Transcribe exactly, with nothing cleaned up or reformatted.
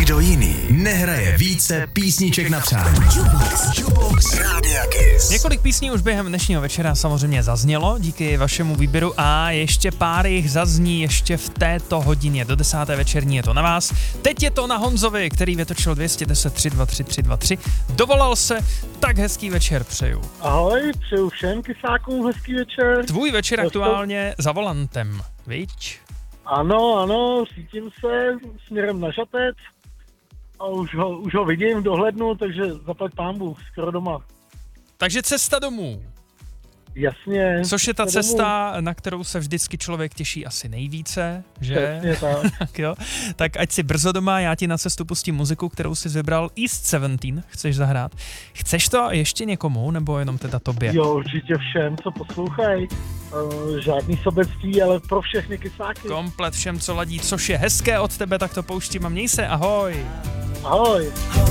Nikdo jiný nehraje více písniček na přání. Jukebox, Jukebox Rádia Kiss. Několik písní už během dnešního večera samozřejmě zaznělo díky vašemu výběru a ještě pár jich zazní ještě v této hodině. Do desáté večerní je to na vás. Teď je to na Honzovi, který vytočil dvě stě deset tři dva tři tři dva tři. Dovolal se, tak hezký večer přeju. Ahoj, přeju všem kysákům hezký večer. Tvůj večer aktuálně za volantem, viď? Ano, ano, cítím se směrem na Žatec a už ho, už ho vidím v dohlednu, takže zaplať pánbůh, skoro doma. Takže cesta domů. Jasně. Což je ta cesta cesta, domů. Na kterou se vždycky člověk těší asi nejvíce, že? Přesně tak. tak jo. Tak ať si brzo doma, já ti na cestu pustím muziku, kterou jsi vybral East sedmnáct, chceš zahrát. Chceš to ještě někomu, nebo jenom teda tobě? Jo, určitě všem, co poslouchají. Uh, žádný sobectví, ale pro všechny kysáky. Komplet všem, co ladí, což je hezké od tebe, tak to pouštím a měj se, ahoj. Ahoj.